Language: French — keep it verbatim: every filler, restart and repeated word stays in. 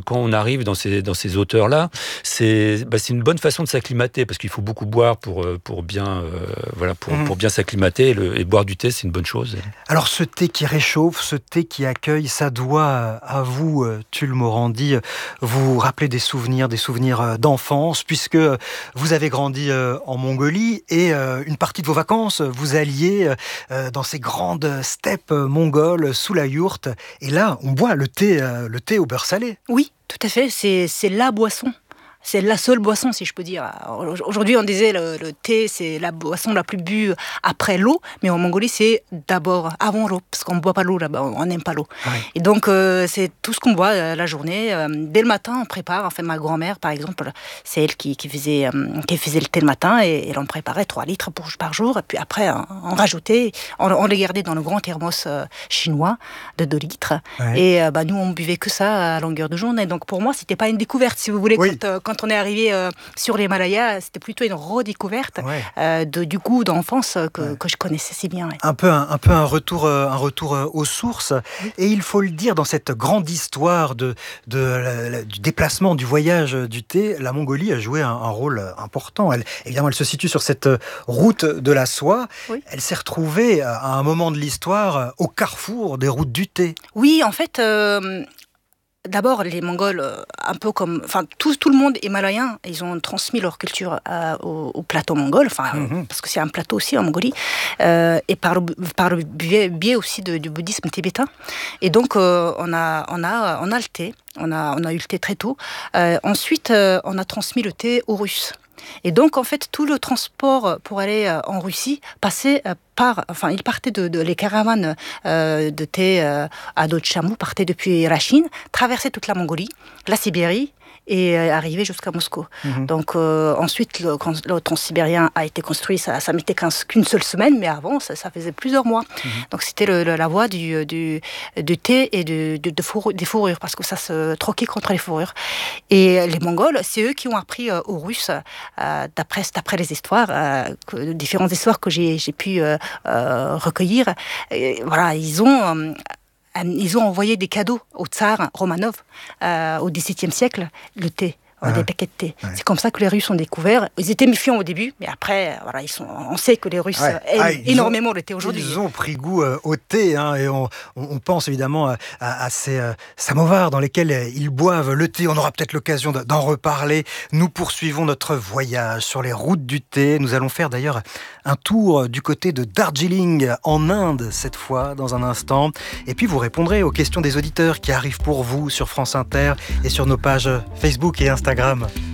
quand on arrive dans ces, dans ces hauteurs-là, c'est, bah, c'est une bonne façon de s'acclimater, parce qu'il faut beaucoup boire pour, pour, bien, euh, voilà, pour, mmh. pour bien s'acclimater, et, le, et boire du thé, c'est une bonne chose. Alors ce thé qui réchauffe, ce thé qui accueille, ça doit à vous, Tulle Morandi, vous rappeler des souvenirs, des souvenirs d'enfance, puisque vous avez grandi en Mongolie, et une partie de vos vacances, vous alliez dans ces grandes steppes mongoles, sous la yourte, et là, on boit le thé, le thé au beurre salé. Oui, tout à fait, c'est, c'est la boisson. C'est la seule boisson, si je peux dire. Aujourd'hui, on disait le, le thé, c'est la boisson la plus bue après l'eau, mais en Mongolie, c'est d'abord avant l'eau, parce qu'on ne boit pas l'eau là-bas, on n'aime pas l'eau. Oui. Et donc, euh, c'est tout ce qu'on boit euh, la journée. Euh, dès le matin, on prépare. Enfin, ma grand-mère, par exemple, c'est elle qui, qui, faisait, euh, qui faisait le thé le matin, et, et elle en préparait trois litres pour, par jour. Et puis après, on, on rajoutait, on, on les gardait dans le grand thermos euh, chinois de deux litres. Oui. Et euh, bah, nous, on buvait que ça à longueur de journée. Donc, pour moi, c'était pas une découverte, si vous voulez, oui. quand, euh, quand on est arrivé euh, sur l'Himalaya, c'était plutôt une redécouverte ouais. euh, de, du goût d'enfance que, ouais. que je connaissais si bien. Ouais. Un peu un, un peu un retour, un retour aux sources. Oui. Et il faut le dire, dans cette grande histoire de, de, la, la, du déplacement, du voyage du thé, la Mongolie a joué un, un rôle important. Elle, évidemment, elle se situe sur cette route de la soie. Oui. Elle s'est retrouvée à un moment de l'histoire au carrefour des routes du thé. Oui, en fait... Euh... D'abord, les Mongols, un peu comme, enfin, tout, tout le monde himalayen, ils ont transmis leur culture euh, au, au plateau mongol, enfin, mm-hmm. parce que c'est un plateau aussi en Mongolie, euh, et par, par le biais, biais aussi de, du bouddhisme tibétain. Et donc, euh, on a, on a, on a le thé, on a, on a eu le thé très tôt. Euh, ensuite, euh, on a transmis le thé aux Russes. Et donc, en fait, tout le transport pour aller euh, en Russie passait euh, par... Enfin, il partait de... de les caravanes euh, de thé euh, à dos de chameau partaient depuis la Chine, traversaient toute la Mongolie, la Sibérie, et euh, arrivaient jusqu'à Moscou. Mmh. Donc, euh, ensuite, le, quand le transsibérien a été construit, ça, ça mettait qu'une seule semaine, mais avant, ça, ça faisait plusieurs mois. Mmh. Donc, c'était le, le, la voie du, du, du thé et du, du, de fourrure, des fourrures, parce que ça se troquait contre les fourrures. Et les Mongols, c'est eux qui ont appris euh, aux Russes, euh, d'après, d'après les histoires, euh, que, différentes histoires que j'ai, j'ai pu euh, euh, recueillir. Et, voilà, ils ont... Euh, Ils ont envoyé des cadeaux au tsar Romanov euh, au dix-septième siècle, le thé. Ah, des paquets de thé. Ouais. C'est comme ça que les Russes ont découvert. Ils étaient méfiants au début, mais après, voilà, ils sont, on sait que les Russes ouais. aiment ah, énormément ont, le thé aujourd'hui. Ils ont pris goût euh, au thé, hein, et on, on pense évidemment à, à, à ces euh, samovars dans lesquels ils boivent le thé. On aura peut-être l'occasion de, d'en reparler. Nous poursuivons notre voyage sur les routes du thé. Nous allons faire d'ailleurs un tour du côté de Darjeeling, en Inde, cette fois, dans un instant. Et puis vous répondrez aux questions des auditeurs qui arrivent pour vous sur France Inter et sur nos pages Facebook et Instagram.